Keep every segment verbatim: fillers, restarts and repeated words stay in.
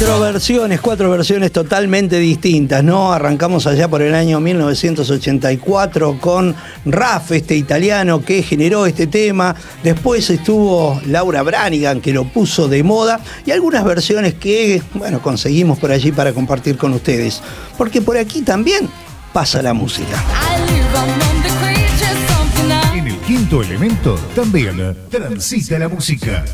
Cuatro versiones, cuatro versiones totalmente distintas, ¿no? Arrancamos allá por el año mil novecientos ochenta y cuatro con Raf, este italiano que generó este tema. Después estuvo Laura Branigan, que lo puso de moda. Y algunas versiones que, bueno, conseguimos por allí para compartir con ustedes. Porque por aquí también pasa la música. En el quinto elemento también transita la música.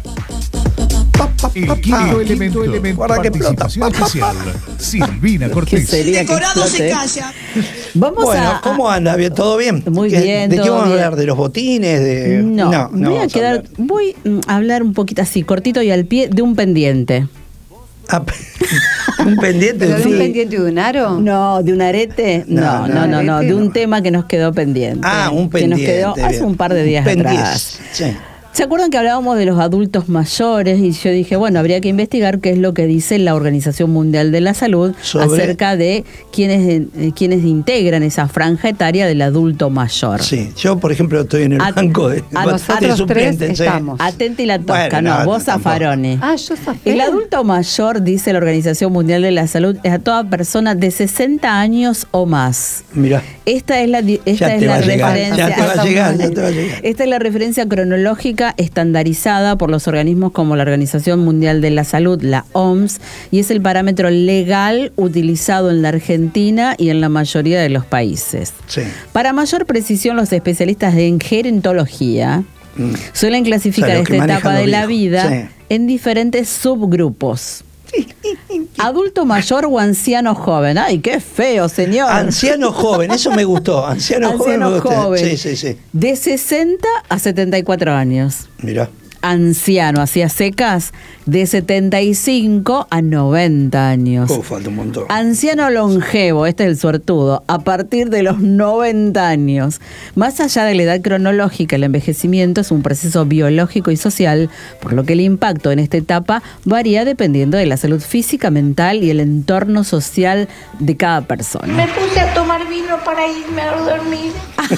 El quinto elemento, elemento Guarda que participación especial, Silvina Cortés. El decorado se calla. Vamos bueno, a, ¿cómo anda? ¿Bien? ¿Todo bien? Muy ¿Qué, bien, ¿De qué todo vamos bien. a hablar? ¿De los botines? De... No, no, no voy a vamos quedar, hablar. voy a hablar un poquito así, cortito y al pie, de un pendiente. Ah, un pendiente. ¿Pero de sí. un pendiente de un aro? No, de un arete, no, No, no, no, no, no, arete de un no. tema que nos quedó pendiente. Ah, un pendiente. Que nos quedó hace bien. un par de días Un pendiente, atrás. sí. ¿Se acuerdan que hablábamos de los adultos mayores? Y yo dije, bueno, habría que investigar qué es lo que dice la Organización Mundial de la Salud Sobre- acerca de quienes, eh, quienes integran esa franja etaria del adulto mayor. Sí, yo por ejemplo estoy en el A- banco de, a de nosotros suplentes, tres sí. estamos. Atenti la tosca, Bueno, no, no, vos tampoco. Zafarone. Ah, yo zafé. El adulto mayor, dice la Organización Mundial de la Salud, es a toda persona de sesenta años o más. Mirá, Esta es la, di- esta ya es te va la a llegar, referencia. ya te va a llegar, ya te va a llegar. Esta es la referencia cronológica estandarizada por los organismos como la Organización Mundial de la Salud, la O M S, y es el parámetro legal utilizado en la Argentina y en la mayoría de los países. Sí. Para mayor precisión, los especialistas en gerontología Mm. suelen clasificar O sea, los que esta manejan etapa los de la viejos. vida Sí. en diferentes subgrupos. Adulto mayor o anciano joven. Ay, qué feo, señor. Anciano joven, eso me gustó. Anciano, joven me Anciano gustó. joven. Sí, sí, sí. De sesenta a setenta y cuatro años. Mirá. Anciano, hacia secas, de setenta y cinco a noventa años. Oh, falta un montón. Anciano longevo, este es el suertudo, a partir de los noventa años. Más allá de la edad cronológica, el envejecimiento es un proceso biológico y social, por lo que el impacto en esta etapa varía dependiendo de la salud física, mental y el entorno social de cada persona. Me puse a tomar vino para irme a dormir.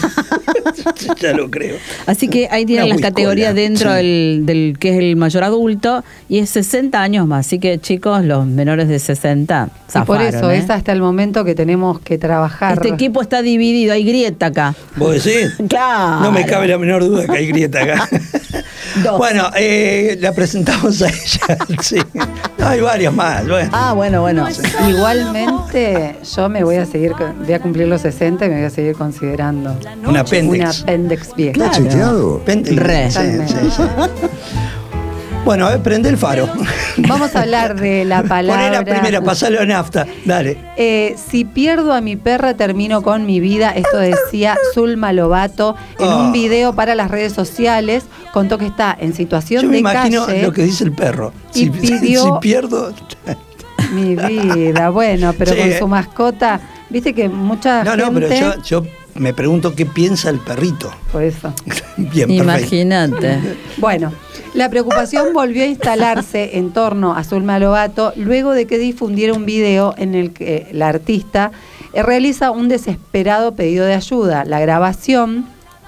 Ya lo creo. Así que ahí tienen Una las categorías whiskola, dentro sí. del, del que es el mayor adulto y es sesenta años más. Así que chicos, los menores de sesenta Y por zafaron, eso ¿eh? es hasta el momento que tenemos que trabajar. Este equipo está dividido, hay grieta acá. ¿Vos decís? Claro. No me cabe la menor duda que hay grieta acá. Dos. Bueno, eh, la presentamos a ella. Sí. No, hay varias más. Bueno. Ah, bueno, bueno. Igualmente, yo me voy a seguir, con- voy a cumplir los sesenta y me voy a seguir considerando Un una apéndice. apéndice vieja. Claro. ¿Chequeado? Apéndice, Re. sí, sí, sí. Bueno, a ver, prende el faro. Vamos a hablar de la palabra. Poné la primera, pasalo a nafta. Dale. Eh, si pierdo a mi perra, termino con mi vida. Esto decía Zulma Lobato en Oh. un video para las redes sociales. Contó que está en situación Yo me de imagino calle. lo que dice el perro. Y Si, pidió- si pierdo. Mi vida, bueno, pero Sí. con su mascota. Viste que mucha No, gente. no, pero yo, yo me pregunto qué piensa el perrito. Por eso. Bien, perfecto. Imagínate. Bueno, la preocupación volvió a instalarse en torno a Zulma Lobato luego de que difundiera un video en el que la artista eh, realiza un desesperado pedido de ayuda. La grabación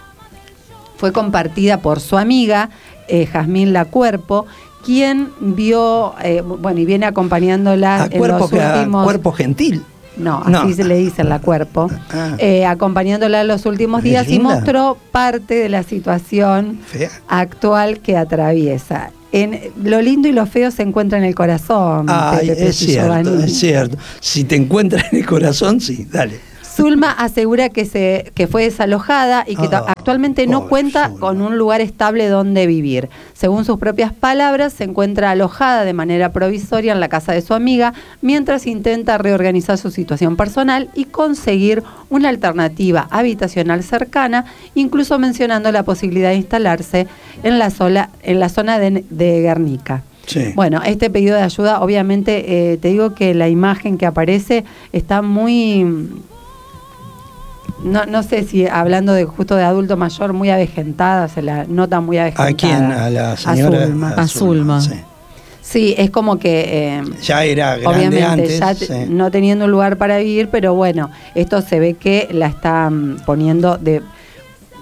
fue compartida por su amiga eh, Jazmín Lacuerpo, quien vio, eh, bueno, y viene acompañándola A en cuerpo, los que a últimos... cuerpo gentil. No, así No. se le dice la cuerpo, Ah. eh, acompañándola en los últimos ¿Es días y linda? mostró parte de la situación Fea. actual que atraviesa. En, lo lindo y lo feo se encuentra en el corazón. Ay, Pepe es y cierto, Giovanni. es cierto. Si te encuentras en el corazón, sí, dale. Zulma asegura que se que fue desalojada y que Ah, actualmente no pobre cuenta Zulma. con un lugar estable donde vivir. Según sus propias palabras, se encuentra alojada de manera provisoria en la casa de su amiga mientras intenta reorganizar su situación personal y conseguir una alternativa habitacional cercana, incluso mencionando la posibilidad de instalarse en la, sola, en la zona de, de Guernica. Sí. Bueno, este pedido de ayuda, obviamente, eh, te digo que la imagen que aparece está muy... No, no sé si hablando de justo de adulto mayor, muy avejentada, se la nota muy avejentada. ¿A quién? A la señora. A Zulma. A Zulma. Sí. Sí, es como que... eh, Ya era grande obviamente, antes. ya te- sí. no teniendo un lugar para vivir, pero bueno, esto se ve que la están poniendo de...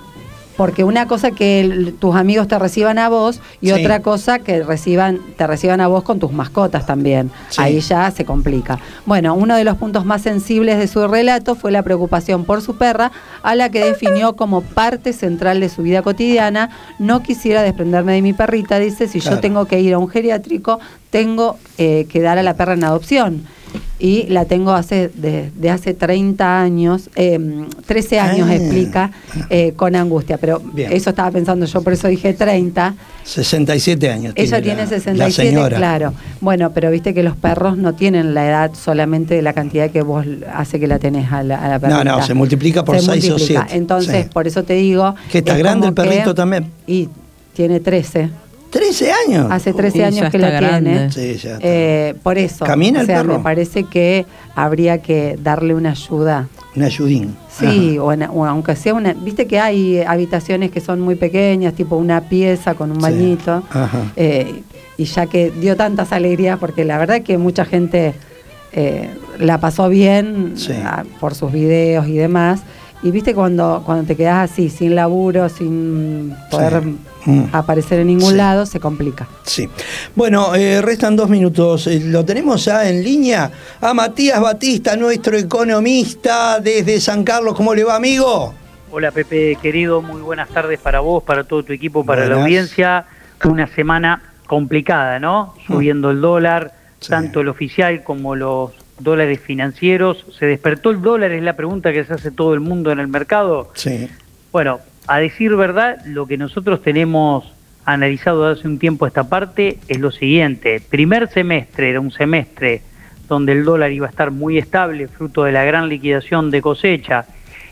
Porque una cosa que el, tus amigos te reciban a vos y Sí. otra cosa que reciban, te reciban a vos con tus mascotas también. Sí. Ahí ya se complica. Bueno, uno de los puntos más sensibles de su relato fue la preocupación por su perra, a la que definió como parte central de su vida cotidiana. No quisiera desprenderme de mi perrita, dice, si Claro. yo tengo que ir a un geriátrico, tengo eh, que dar a la perra en adopción. Y la tengo hace de, de hace treinta años, eh, trece años, Ah. explica, eh, con angustia. Pero Bien. eso estaba pensando yo, por eso dije treinta. sesenta y siete años. Ella tiene la- sesenta y la siete, señora. claro. Bueno, pero viste que los perros no tienen la edad solamente de la cantidad que vos hace que la tenés a la, a la perrita. No, no, se multiplica por Se seis o multiplica. siete. Entonces, Sí. por eso te digo... ¿Que está es grande como el perrito que- también? Y tiene trece. ¿trece años? Hace Sí, trece ya años que está la grande. tiene. Sí, ya está. Eh, por eso. ¿Camina o el sea, perro? me parece que habría que darle una ayuda. Un ayudín. Sí, o, en- o aunque sea una... Viste que hay habitaciones que son muy pequeñas, tipo una pieza con un Sí. bañito. Ajá. Eh, y ya que dio tantas alegrías, porque la verdad que mucha gente eh, la pasó bien Sí. ah, por sus videos y demás. Y viste cuando, cuando te quedás así, sin laburo, sin poder Sí. Mm. aparecer en ningún Sí. lado, se complica. Sí. Bueno, eh, restan dos minutos. Eh, lo tenemos ya en línea a Matías Batista, nuestro economista desde San Carlos. ¿Cómo le va, amigo? Hola Pepe, querido, muy buenas tardes para vos, para todo tu equipo, para Buenas. la audiencia. Una semana complicada, ¿no? Subiendo el dólar, Sí. tanto el oficial como los dólares financieros. ¿Se despertó el dólar? Es la pregunta que se hace todo el mundo en el mercado. Sí. Bueno, a decir verdad, lo que nosotros tenemos analizado de hace un tiempo esta parte es lo siguiente. Primer semestre era un semestre donde el dólar iba a estar muy estable, fruto de la gran liquidación de cosecha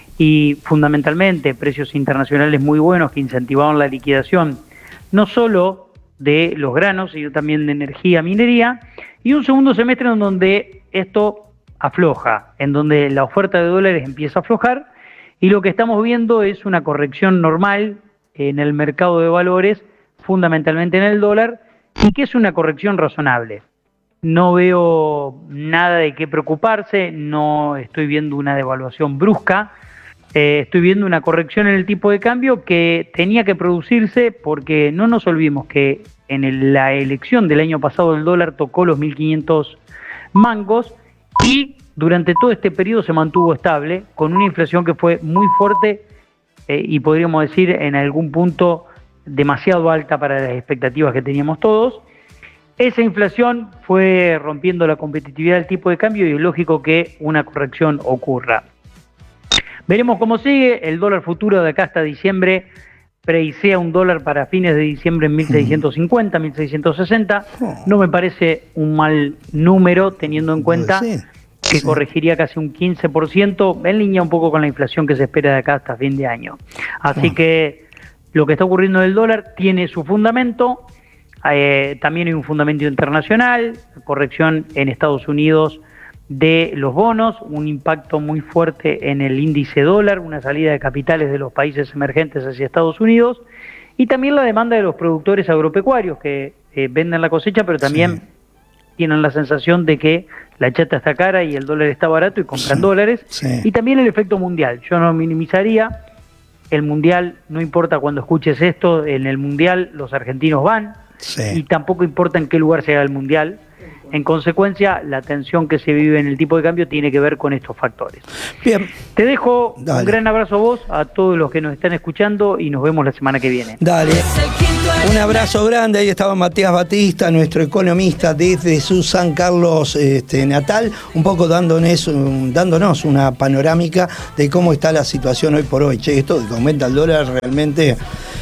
y fundamentalmente precios internacionales muy buenos que incentivaban la liquidación, no solo de los granos, sino también de energía, minería, y un segundo semestre en donde esto afloja, en donde la oferta de dólares empieza a aflojar, y lo que estamos viendo es una corrección normal en el mercado de valores, fundamentalmente en el dólar, y que es una corrección razonable. No veo nada de qué preocuparse, no estoy viendo una devaluación brusca, eh, estoy viendo una corrección en el tipo de cambio que tenía que producirse porque no nos olvidemos que en el- la elección del año pasado el dólar tocó los mil quinientos mangos y durante todo este periodo se mantuvo estable con una inflación que fue muy fuerte eh, y podríamos decir en algún punto demasiado alta para las expectativas que teníamos todos. Esa inflación fue rompiendo la competitividad del tipo de cambio y es lógico que una corrección ocurra. Veremos cómo sigue. El dólar futuro de acá hasta diciembre preisea un dólar para fines de diciembre en mil seiscientos cincuenta, mil seiscientos sesenta. No me parece un mal número teniendo en cuenta Sí. que Sí. corregiría casi un quince por ciento, en línea un poco con la inflación que se espera de acá hasta fin de año. Así Ah. que lo que está ocurriendo en el dólar tiene su fundamento, eh, también hay un fundamento internacional, corrección en Estados Unidos de los bonos, un impacto muy fuerte en el índice dólar, una salida de capitales de los países emergentes hacia Estados Unidos, y también la demanda de los productores agropecuarios que eh, venden la cosecha, pero también Sí. tienen la sensación de que la chata está cara y el dólar está barato y compran Sí, dólares. sí. Y también el efecto mundial. Yo no minimizaría el mundial, no importa cuando escuches esto, en el mundial los argentinos van y Sí. tampoco importa en qué lugar se haga el mundial. En consecuencia, la tensión que se vive en el tipo de cambio tiene que ver con estos factores. Bien. Te dejo Dale. un gran abrazo a vos, a todos los que nos están escuchando y nos vemos la semana que viene. Dale. Un abrazo grande. Ahí estaba Matías Batista, nuestro economista desde su San Carlos este, natal, un poco dándonos, un- dándonos una panorámica de cómo está la situación hoy por hoy. Che, esto de que aumenta el dólar realmente,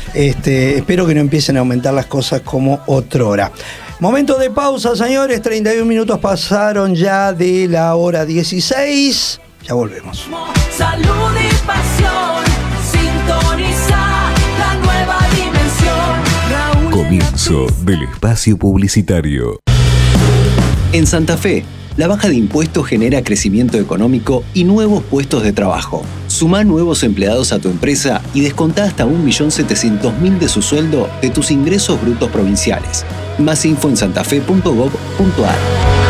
este, espero que no empiecen a aumentar las cosas como otrora. Momento de pausa, señores. treinta y un minutos pasaron ya de la hora dieciséis. Ya volvemos. Salud y pasión, sintoniza la nueva dimensión. Raúl Comienzo del espacio publicitario. En Santa Fe, la baja de impuestos genera crecimiento económico y nuevos puestos de trabajo. Sumá nuevos empleados a tu empresa y descontá hasta un millón setecientos mil de su sueldo de tus ingresos brutos provinciales. Más info en santafe punto gob punto ar.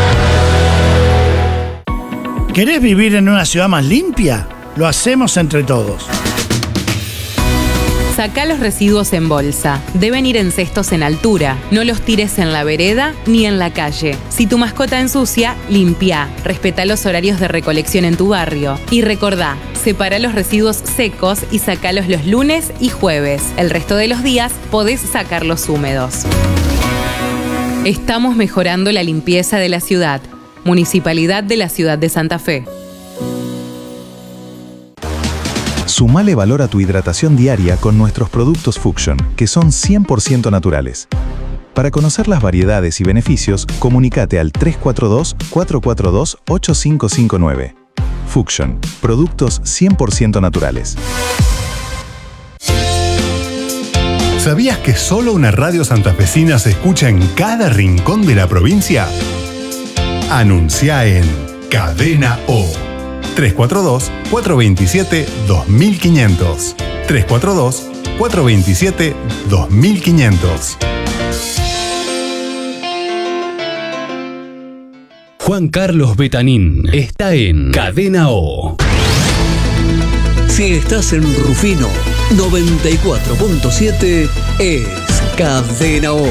¿Querés vivir en una ciudad más limpia? Lo hacemos entre todos. Sacá los residuos en bolsa. Deben ir en cestos en altura. No los tires en la vereda ni en la calle. Si tu mascota ensucia, limpia. Respeta los horarios de recolección en tu barrio. Y recordá, separa los residuos secos y sacalos los lunes y jueves. El resto de los días podés sacarlos húmedos. Estamos mejorando la limpieza de la ciudad. Municipalidad de la Ciudad de Santa Fe. Sumale valor a tu hidratación diaria con nuestros productos Fuction, que son cien por ciento naturales. Para conocer las variedades y beneficios, comunícate al tres cuatro dos, cuatro cuatro dos, ocho cinco cinco nueve. Fuction, productos cien por ciento naturales. ¿Sabías que solo una radio santafesina se escucha en cada rincón de la provincia? Anuncia en Cadena O. tres cuatro dos, cuatro dos siete, dos mil quinientos. tres cuatro dos, cuatro dos siete, dos mil quinientos. Juan Carlos Betanín está en Cadena O. Si estás en Rufino, noventa y cuatro punto siete es Cadena O.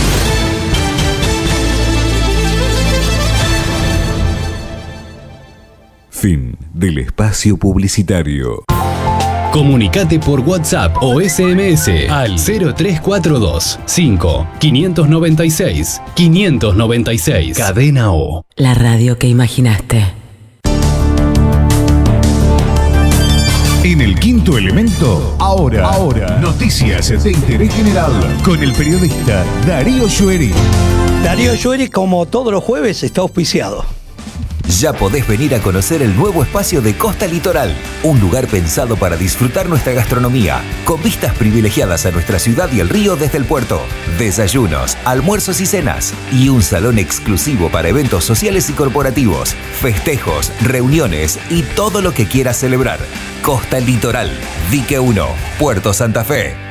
Fin del espacio publicitario. Comunicate por WhatsApp o S M S al cero tres cuatro dos, cinco, cinco nueve seis, cinco nueve seis. Cadena O. La radio que imaginaste. En el quinto elemento, ahora, ahora, noticias de interés general con el periodista Darío Schueri. Darío Schueri, como todos los jueves, está auspiciado. Ya podés venir a conocer el nuevo espacio de Costa Litoral, un lugar pensado para disfrutar nuestra gastronomía, con vistas privilegiadas a nuestra ciudad y el río desde el puerto, desayunos, almuerzos y cenas, y un salón exclusivo para eventos sociales y corporativos, festejos, reuniones y todo lo que quieras celebrar. Costa Litoral, Dique uno, Puerto Santa Fe.